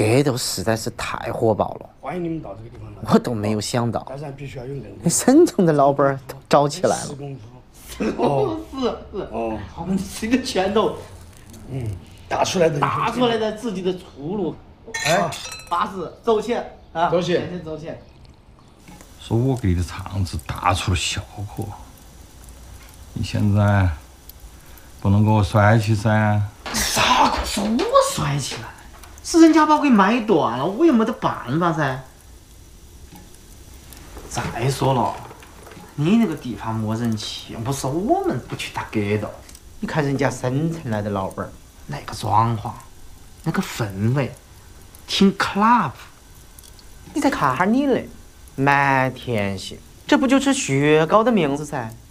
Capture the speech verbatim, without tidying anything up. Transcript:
格斗实在是太火爆了， 欢迎你们到这个地方来。 我都没有想到， 但是还必须要有硬那沈总的老板都找起来了。 十公分。 哦，是是。 哦， 我们这个拳头， 嗯，打出来的。 打出来的自己的出路。 哎， 八十，走起啊！ 走起， 先走起。 说我给你的场子打出了效果，你现在不能给我甩起噻！ 啥个说我甩起来？是人家把我给卖断了，我又没得办法噻。再说了，你那个地方没人气，不是我们不去打格斗。 你看人家省城来的老板， 那个装潢，那个氛围，挺 club。 你再看哈你嘞，满天星，这不就是雪糕的名字噻？